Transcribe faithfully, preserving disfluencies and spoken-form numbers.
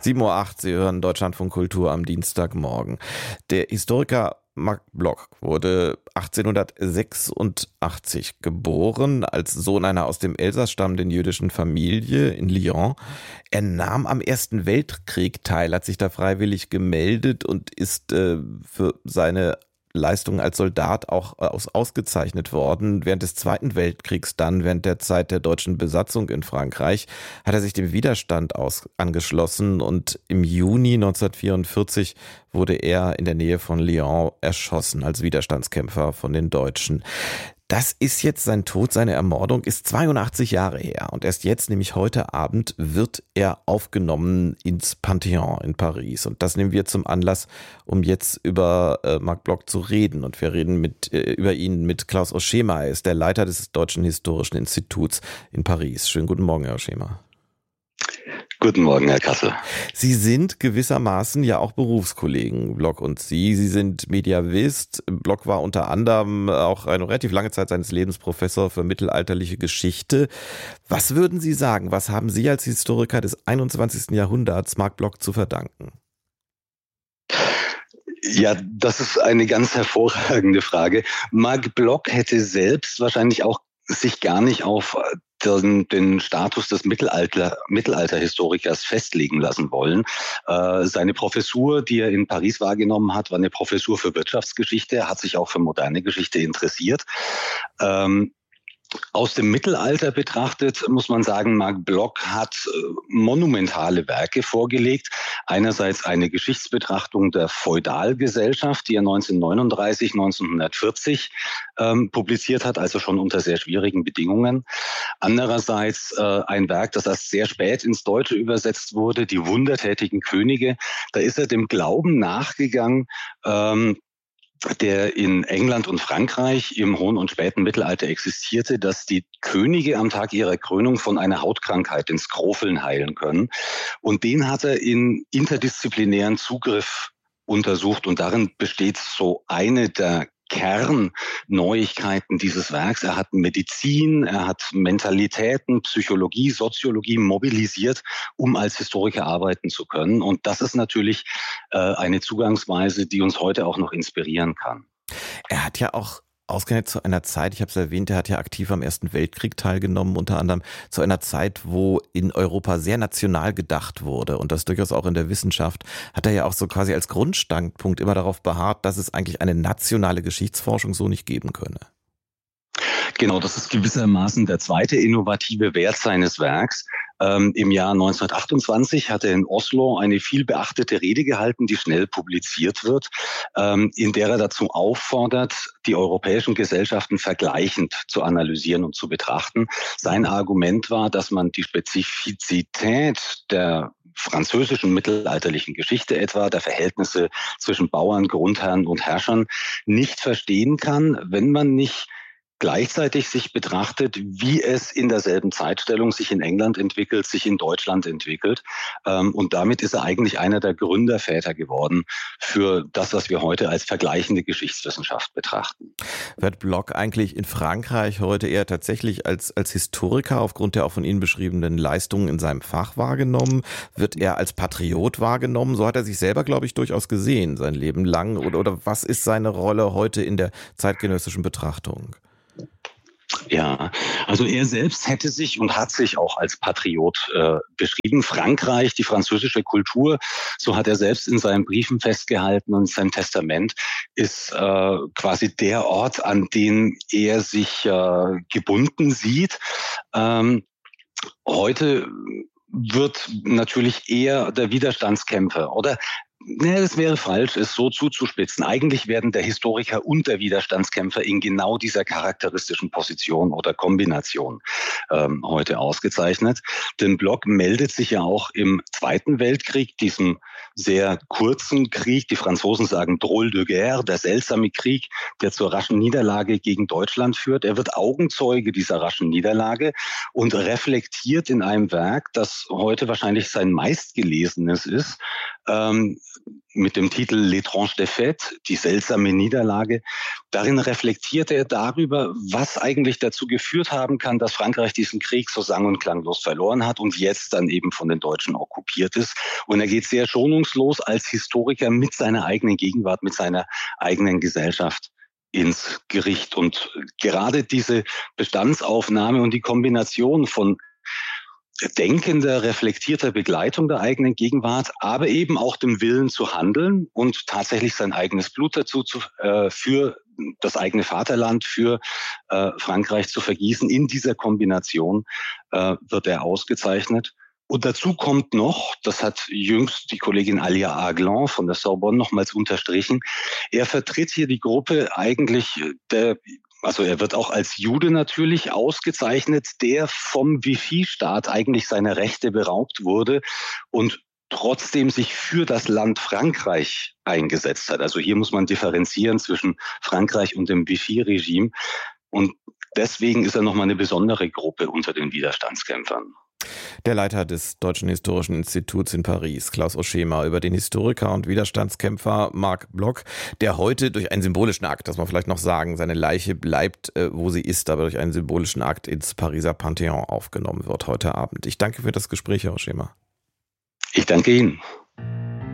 sieben Uhr acht, Sie hören Deutschlandfunk Kultur am Dienstagmorgen. Der Historiker Marc Bloch wurde achtzehnhundertsechsundachtzig geboren, als Sohn einer aus dem Elsass stammenden jüdischen Familie in Lyon. Er nahm am Ersten Weltkrieg teil, hat sich da freiwillig gemeldet und ist äh, für seine Leistungen als Soldat auch aus, ausgezeichnet worden. Während des Zweiten Weltkriegs dann, während der Zeit der deutschen Besatzung in Frankreich, hat er sich dem Widerstand aus, angeschlossen und im Juni neunzehnhundertvierundvierzig wurde er in der Nähe von Lyon erschossen als Widerstandskämpfer von den Deutschen. Das ist jetzt sein Tod, seine Ermordung ist zweiundachtzig Jahre her und erst jetzt, nämlich heute Abend, wird er aufgenommen ins Panthéon in Paris und das nehmen wir zum Anlass, um jetzt über äh, Marc Bloch zu reden und wir reden mit äh, über ihn mit Klaus Oschema, er ist der Leiter des Deutschen Historischen Instituts in Paris. Schönen guten Morgen, Herr Oschema. Guten Morgen, Herr Kassel. Sie sind gewissermaßen ja auch Berufskollegen, Bloch und Sie. Sie sind Mediavist. Bloch war unter anderem auch eine relativ lange Zeit seines Lebens Professor für mittelalterliche Geschichte. Was würden Sie sagen, was haben Sie als Historiker des einundzwanzigsten Jahrhunderts Marc Bloch zu verdanken? Ja, das ist eine ganz hervorragende Frage. Marc Bloch hätte selbst wahrscheinlich auch sich gar nicht auf den, den Status des Mittelalter, Mittelalterhistorikers festlegen lassen wollen. Äh, seine Professur, die er in Paris wahrgenommen hat, war eine Professur für Wirtschaftsgeschichte. Er hat sich auch für moderne Geschichte interessiert. Ähm, Aus dem Mittelalter betrachtet, muss man sagen, Marc Bloch hat monumentale Werke vorgelegt. Einerseits eine Geschichtsbetrachtung der Feudalgesellschaft, die er neunzehnhundertneununddreißig, neunzehnhundertvierzig ähm, publiziert hat, also schon unter sehr schwierigen Bedingungen. Andererseits äh, ein Werk, das erst sehr spät ins Deutsche übersetzt wurde, die wundertätigen Könige. Da ist er dem Glauben nachgegangen, ähm, der in England und Frankreich im hohen und späten Mittelalter existierte, dass die Könige am Tag ihrer Krönung von einer Hautkrankheit, den Skrofeln, heilen können. Und den hat er in interdisziplinären Zugriff untersucht. Und darin besteht so eine der Kernneuigkeiten dieses Werks. Er hat Medizin, er hat Mentalitäten, Psychologie, Soziologie mobilisiert, um als Historiker arbeiten zu können. Und das ist natürlich äh, eine Zugangsweise, die uns heute auch noch inspirieren kann. Er hat ja auch ausgerechnet zu einer Zeit, ich habe es erwähnt, er hat ja aktiv am Ersten Weltkrieg teilgenommen, unter anderem zu einer Zeit, wo in Europa sehr national gedacht wurde und das durchaus auch in der Wissenschaft, hat er ja auch so quasi als Grundstandpunkt immer darauf beharrt, dass es eigentlich eine nationale Geschichtsforschung so nicht geben könne. Genau, das ist gewissermaßen der zweite innovative Wert seines Werks. Ähm, Im Jahr neunzehnhundertachtundzwanzig hat er in Oslo eine viel beachtete Rede gehalten, die schnell publiziert wird, ähm, in der er dazu auffordert, die europäischen Gesellschaften vergleichend zu analysieren und zu betrachten. Sein Argument war, dass man die Spezifizität der französischen mittelalterlichen Geschichte etwa, der Verhältnisse zwischen Bauern, Grundherren und Herrschern nicht verstehen kann, wenn man nicht gleichzeitig sich betrachtet, wie es in derselben Zeitstellung sich in England entwickelt, sich in Deutschland entwickelt. Und damit ist er eigentlich einer der Gründerväter geworden für das, was wir heute als vergleichende Geschichtswissenschaft betrachten. Wird Bloch eigentlich in Frankreich heute eher tatsächlich als, als Historiker aufgrund der auch von Ihnen beschriebenen Leistungen in seinem Fach wahrgenommen? Wird er als Patriot wahrgenommen? So hat er sich selber, glaube ich, durchaus gesehen, sein Leben lang. Oder, oder was ist seine Rolle heute in der zeitgenössischen Betrachtung? Ja, also er selbst hätte sich und hat sich auch als Patriot äh, beschrieben. Frankreich, die französische Kultur, so hat er selbst in seinen Briefen festgehalten und in seinem Testament, ist äh, quasi der Ort, an den er sich äh, gebunden sieht. Ähm, heute wird natürlich eher der Widerstandskämpfer oder Nee, das wäre falsch, es so zuzuspitzen. Eigentlich werden der Historiker und der Widerstandskämpfer in genau dieser charakteristischen Position oder Kombination ähm, heute ausgezeichnet. Denn Bloch meldet sich ja auch im Zweiten Weltkrieg, diesem sehr kurzen Krieg, die Franzosen sagen Drôle de guerre, der seltsame Krieg, der zur raschen Niederlage gegen Deutschland führt. Er wird Augenzeuge dieser raschen Niederlage und reflektiert in einem Werk, das heute wahrscheinlich sein meistgelesenes ist, ähm, mit dem Titel L'étrange défaite, die seltsame Niederlage. Darin reflektiert er darüber, was eigentlich dazu geführt haben kann, dass Frankreich diesen Krieg so sang- und klanglos verloren hat und jetzt dann eben von den Deutschen okkupiert ist. Und er geht sehr schonungslos als Historiker mit seiner eigenen Gegenwart, mit seiner eigenen Gesellschaft ins Gericht. Und gerade diese Bestandsaufnahme und die Kombination von denkender, reflektierter Begleitung der eigenen Gegenwart, aber eben auch dem Willen zu handeln und tatsächlich sein eigenes Blut dazu zu, äh, für das eigene Vaterland, für äh, Frankreich zu vergießen. In dieser Kombination äh, wird er ausgezeichnet. Und dazu kommt noch, das hat jüngst die Kollegin Alia Aglan von der Sorbonne nochmals unterstrichen, er vertritt hier die Gruppe eigentlich der Also er wird auch als Jude natürlich ausgezeichnet, der vom Vichy-Staat eigentlich seiner Rechte beraubt wurde und trotzdem sich für das Land Frankreich eingesetzt hat. Also hier muss man differenzieren zwischen Frankreich und dem Vichy-Regime. Und deswegen ist er nochmal eine besondere Gruppe unter den Widerstandskämpfern. Der Leiter des Deutschen Historischen Instituts in Paris, Klaus Oschema, über den Historiker und Widerstandskämpfer Marc Bloch, der heute durch einen symbolischen Akt, das muss man vielleicht noch sagen, seine Leiche bleibt, äh, wo sie ist, aber durch einen symbolischen Akt ins Pariser Panthéon aufgenommen wird heute Abend. Ich danke für das Gespräch, Herr Oschema. Ich danke Ihnen.